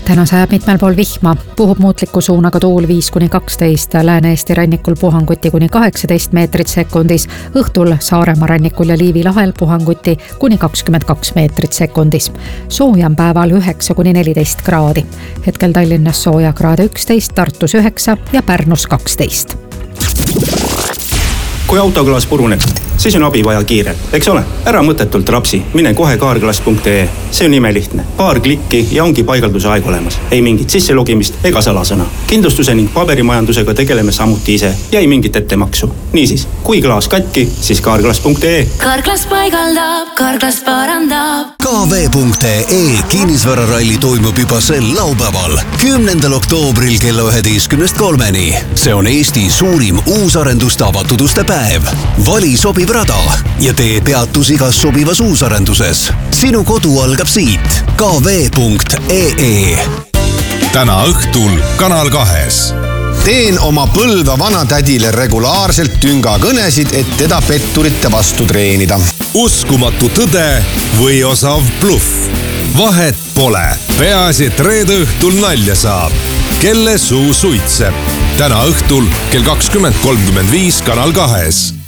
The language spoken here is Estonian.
Täna sajab mitmel pool vihma, puhub muutliku suunaga tuul 5-12, Lääne-Eesti rannikul puhanguti kuni 18 meetrit sekundis, õhtul Saaremaa rannikul ja Liivi lahel puhanguti kuni 22 meetrit sekundis. Soojam päeval 9-14 kraadi. Hetkel Tallinnas sooja kraade 11, Tartus 9 ja Pärnus 12. Kui autoklaas puruneb, siis on abi vaja kiire, eks ole? Ära mõttetult rapsi, mine kohe kaarglass.ee. See on imelihtne. Paar klikki ja ongi paigalduse aeg olemas. Ei mingit sisselogimist ega salasõna. Kindlustuse ning paberimajandusega tegeleme samuti ise ja ei mingit ettemaksu. Niisiis, kui klaas katki, siis kaarglass.ee. Kaarglass paigaldab, kaarglass parandab. KV.ee kinnisvararalli toimub juba sel laupäeval, 10. oktoobril kella 11:03. See on Eesti suurim uusarenduste avatud uste päev. Vali sobiv rada ja tee peatus igas sobivas uusarenduses. Sinu kodu algab siit. KV.ee. Täna õhtul Kanal 2. Teen oma Põlva vanatädile regulaarselt tüngakõnesid, et teda petturite vastu treenida. Uskumatu tõde või osav bluff. Vahet pole. Peaasi, et reede õhtul nalja saab. Kelle suu suitseb. Täna õhtul kell 20:35 Kanal 2.